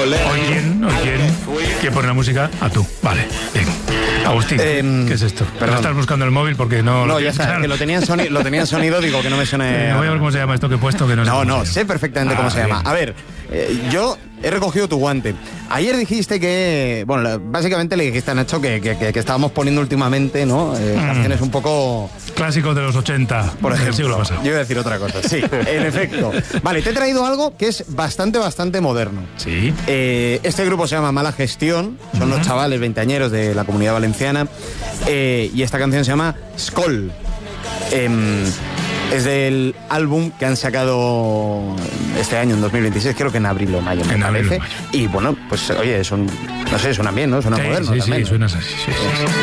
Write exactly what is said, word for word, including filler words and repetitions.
¿Hoy quién? ¿Hoy quién? ¿Quién pone la música? A tú. Vale, bien. Agustín, eh, ¿qué es esto? Perdón. ¿No estás buscando el móvil porque no... No, ya sabes, que lo tenía en sonido, lo tenía en sonido, digo que no me suene... Eh, voy a ver cómo se llama esto que he puesto, que no sé. No, no, sé perfectamente ah, cómo se bien. llama. A ver, eh, yo he recogido tu guante. Ayer dijiste que... Bueno, básicamente le dijiste a Nacho que, que, que, que estábamos poniendo últimamente, ¿no? Eh, mm. Canciones un poco... Clásicos de los ochenta, por ejemplo. Del siglo pasado. Yo iba a decir otra cosa, sí, en efecto. Vale, te he traído algo que es bastante, bastante moderno. Sí. Eh, este grupo se llama Mala Gestión, son uh-huh. los chavales veinteañeros de la Comunidad Valenciana, eh, y esta canción se llama Skol. Eh, es del álbum que han sacado este año, en dos mil veintiséis, creo que en abril o mayo, me en parece. Abril o mayo. Y bueno, pues oye, son, no sé, suenan bien, ¿no? Suenan sí, modernos sí, también. Sí, suenas así, sí, sí, sí.